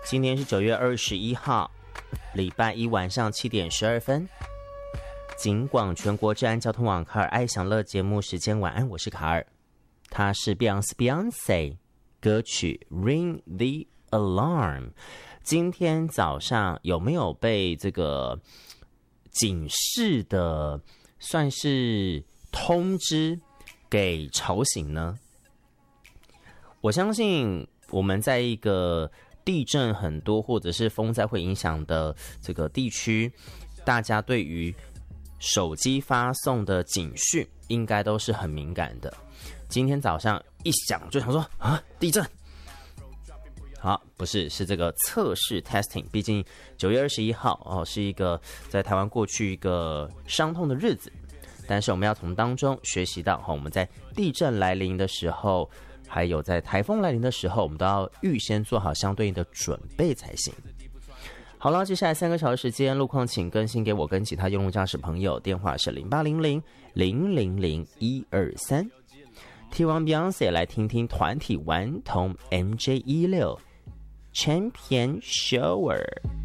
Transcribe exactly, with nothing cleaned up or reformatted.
今天是九月二十一号，礼拜一晚上七点十二分。警广全国治安交通网卡尔爱享乐节目时间，晚安，我是卡尔。他是 Beyonce Beyonce 歌曲 Ring the Alarm。今天早上有没有被这个警示的算是通知给吵醒呢？我相信我们在一个地震很多或者是风灾会影响的这个地区，大家对于手机发送的警讯应该都是很敏感的。今天早上一响就想说啊，地震。好，不是，是这个测试 testing。毕竟九月二十一号哦，是一个在台湾过去一个伤痛的日子，但是我们要从当中学习到，我们在地震来临的时候，还有在台风来临的时候，我们都要预先做好相对应的准备才行。好了，接下来三个小时时间，路况请更新给我跟其他用路驾驶朋友，电话是零八零零零零零一二三。听完 Beyonce 来听听团体顽童 M J 一六 Champion Shower。